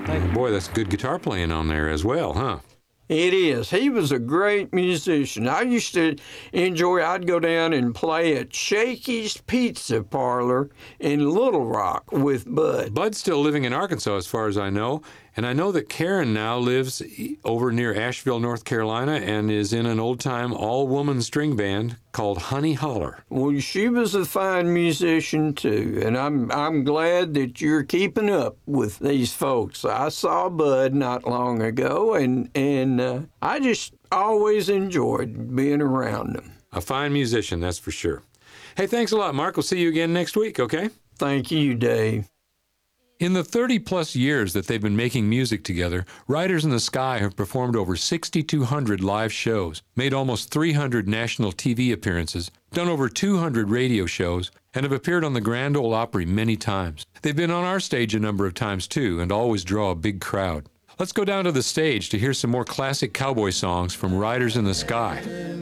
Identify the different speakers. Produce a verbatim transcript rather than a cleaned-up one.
Speaker 1: Hey, boy, that's good guitar playing on there as well, huh?
Speaker 2: It is. He was a great musician. I used to enjoy, I'd go down and play at Shakey's Pizza Parlor in Little Rock with Bud.
Speaker 1: Bud's still living in Arkansas as far as I know, and I know that Karen now lives over near Asheville, North Carolina, and is in an old-time all-woman string band called Honey Holler.
Speaker 2: Well, she was a fine musician too, and I'm I'm glad that you're keeping up with these folks. I saw Bud not long ago, and and uh, I just always enjoyed being around them.
Speaker 1: A fine musician, that's for sure. Hey, thanks a lot, Mark. We'll see you again next week, okay?
Speaker 2: Thank you, Dave.
Speaker 1: In the thirty-plus years that they've been making music together, Riders in the Sky have performed over sixty-two hundred live shows, made almost three hundred national T V appearances, done over two hundred radio shows, and have appeared on the Grand Ole Opry many times. They've been on our stage a number of times, too, and always draw a big crowd. Let's go down to the stage to hear some more classic cowboy songs from Riders in the Sky.